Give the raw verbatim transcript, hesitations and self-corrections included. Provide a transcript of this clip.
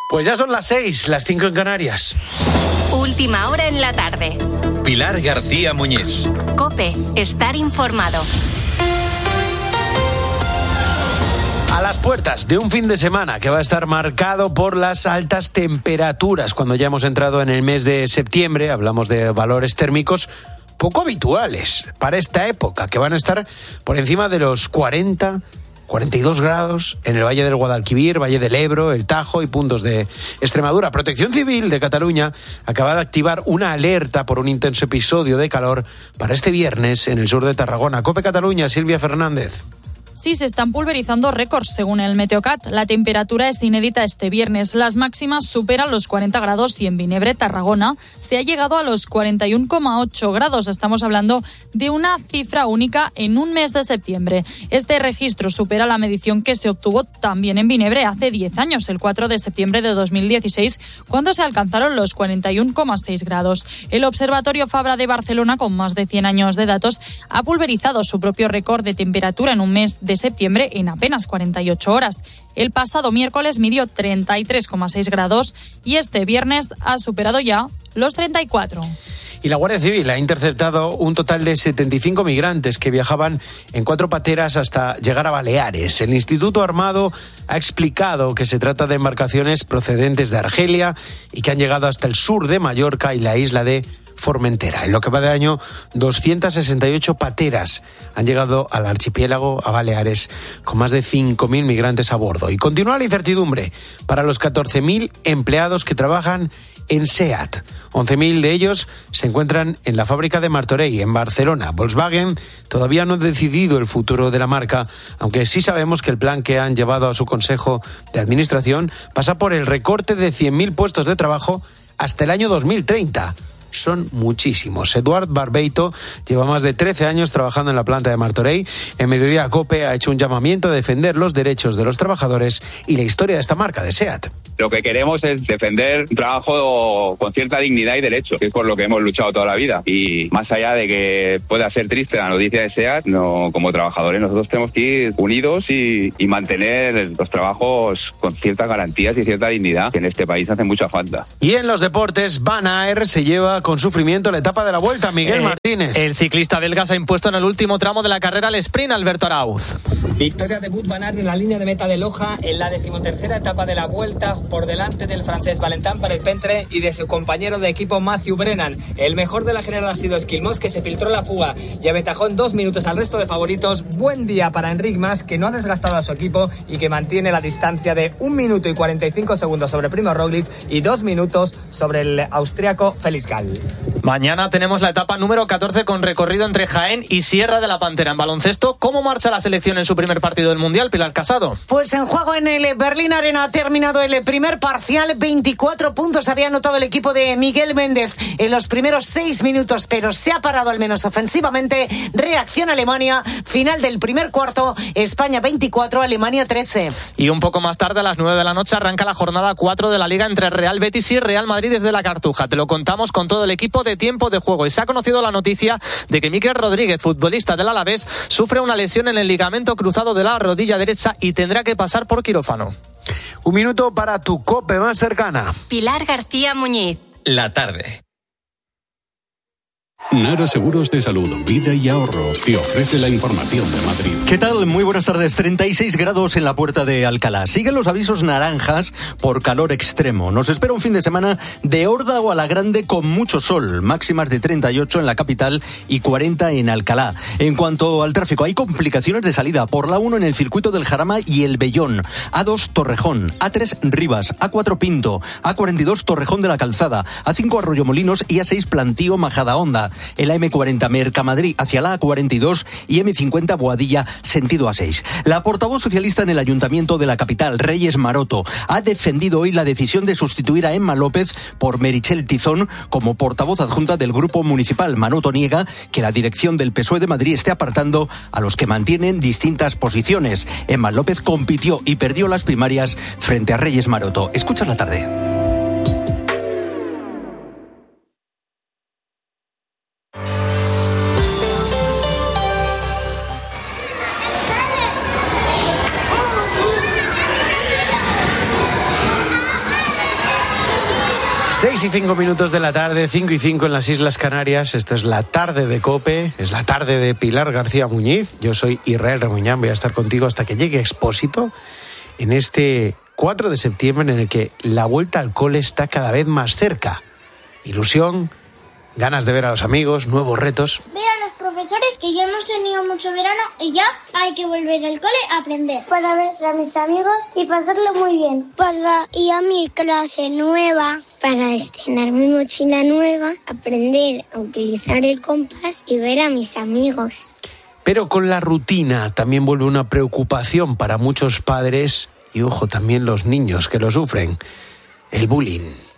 Pues ya son las seis, las cinco en Canarias. Última hora en la tarde. Pilar García Muñiz. COPE, estar informado. A las puertas de un fin de semana que va a estar marcado por las altas temperaturas. Cuando ya hemos entrado en el mes de septiembre, hablamos de valores térmicos poco habituales para esta época, que van a estar por encima de los cuarenta, cuarenta y dos grados en el Valle del Guadalquivir, Valle del Ebro, el Tajo y puntos de Extremadura. Protección Civil de Cataluña acaba de activar una alerta por un intenso episodio de calor para este viernes en el sur de Tarragona. COPE Cataluña, Silvia Fernández. Sí, se están pulverizando récords según el Meteocat. La temperatura es inédita este viernes. Las máximas superan los cuarenta grados y en Vinebre, Tarragona, se ha llegado a los cuarenta y uno coma ocho grados. Estamos hablando de una cifra única en un mes de septiembre. Este registro supera la medición que se obtuvo también en Vinebre hace diez años, el cuatro de septiembre de dos mil dieciséis, cuando se alcanzaron los cuarenta y uno coma seis grados. El Observatorio Fabra de Barcelona, con más de cien años de datos, ha pulverizado su propio récord de temperatura en un mes de septiembre en apenas cuarenta y ocho horas. El pasado miércoles midió treinta y tres coma seis grados y este viernes ha superado ya los treinta y cuatro. Y la Guardia Civil ha interceptado un total de setenta y cinco migrantes que viajaban en cuatro pateras hasta llegar a Baleares. El Instituto Armado ha explicado que se trata de embarcaciones procedentes de Argelia y que han llegado hasta el sur de Mallorca y la isla de Formentera. En lo que va de año, doscientas sesenta y ocho pateras han llegado al archipiélago, a Baleares, con más de cinco mil migrantes a bordo. Y continúa la incertidumbre para los catorce mil empleados que trabajan en SEAT. once mil de ellos se encuentran en la fábrica de Martorell, en Barcelona. Volkswagen todavía no ha decidido el futuro de la marca, aunque sí sabemos que el plan que han llevado a su consejo de administración pasa por el recorte de cien mil puestos de trabajo hasta el año dos mil treinta. Son muchísimos. Eduard Barbeito lleva más de trece años trabajando en la planta de Martorell. En Mediodía COPE ha hecho un llamamiento a defender los derechos de los trabajadores y la historia de esta marca de SEAT. Lo que queremos es defender un trabajo con cierta dignidad y derecho, que es por lo que hemos luchado toda la vida. Y más allá de que pueda ser triste la noticia de SEAT, no, como trabajadores nosotros tenemos que ir unidos y, y mantener los trabajos con ciertas garantías y cierta dignidad, que en este país hace mucha falta. Y en los deportes, Van Aert se lleva con sufrimiento la etapa de la Vuelta. Miguel eh, Martínez. El ciclista belga se ha impuesto en el último tramo de la carrera al sprint, Alberto Arauz. Victoria de Wout van Aert en la línea de meta de Loja en la decimotercera etapa de la Vuelta, por delante del francés Valentin Parelpentre y de su compañero de equipo Matthew Brennan. El mejor de la general ha sido Esquilmos, que se filtró la fuga y aventajó en dos minutos al resto de favoritos. Buen día para Enric Mas, que no ha desgastado a su equipo y que mantiene la distancia de un minuto y cuarenta y cinco segundos sobre Primo Roglic y dos minutos sobre el austriaco Felix Gall. Mañana tenemos la etapa número catorce con recorrido entre Jaén y Sierra de la Pantera. En baloncesto, ¿cómo marcha la selección en su primer partido del Mundial, Pilar Casado? Pues en juego en el Berlín Arena ha terminado el primer parcial. veinticuatro puntos había anotado el equipo de Miguel Méndez en los primeros seis minutos, pero se ha parado al menos ofensivamente. Reacción Alemania, final del primer cuarto, España veinticuatro, Alemania trece. Y un poco más tarde, a las nueve de la noche, arranca la jornada cuatro de la Liga entre Real Betis y Real Madrid desde la Cartuja. Te lo contamos con todo el equipo de Tiempo de Juego. Y se ha conocido la noticia de que Mikel Rodríguez, futbolista del Alavés, sufre una lesión en el ligamento cruzado de la rodilla derecha y tendrá que pasar por quirófano. Un minuto para tu COPE más cercana. Pilar García Muñiz. La tarde. Nara Seguros de Salud, Vida y Ahorro te ofrece la información de Madrid. ¿Qué tal? Muy buenas tardes. treinta y seis grados en la puerta de Alcalá. Siguen los avisos naranjas por calor extremo. Nos espera un fin de semana de Órdago a la Grande con mucho sol. Máximas de treinta y ocho en la capital y cuarenta en Alcalá. En cuanto al tráfico, hay complicaciones de salida por la uno en el circuito del Jarama y el Bellón. A dos Torrejón, A tres Rivas, A cuatro Pinto, A cuarenta y dos Torrejón de la Calzada, A cinco Arroyomolinos y A seis Plantío Majadahonda. El A M cuarenta Mercamadrid hacia la A cuarenta y dos y M cincuenta Boadilla sentido A seis. La portavoz socialista en el Ayuntamiento de la capital, Reyes Maroto, ha defendido hoy la decisión de sustituir a Emma López por Merichel Tizón como portavoz adjunta del Grupo Municipal. Maroto niega que la dirección del P S O E de Madrid esté apartando a los que mantienen distintas posiciones. Emma López compitió y perdió las primarias frente a Reyes Maroto. Escucha la tarde. Seis y cinco minutos de la tarde, cinco y cinco en las Islas Canarias. Esto es la tarde de COPE, es la tarde de Pilar García Muñiz. Yo soy Israel Remuñán, voy a estar contigo hasta que llegue Expósito en este cuatro de septiembre en el que la vuelta al cole está cada vez más cerca. Ilusión, ganas de ver a los amigos, nuevos retos. Ver a los profesores, que ya hemos tenido mucho verano y ya hay que volver al cole a aprender. Para ver a mis amigos y pasarlo muy bien. Para ir a mi clase nueva, para estrenar mi mochila nueva, aprender a utilizar el compás y ver a mis amigos. Pero con la rutina también vuelve una preocupación para muchos padres y, ojo, también los niños que lo sufren, el bullying.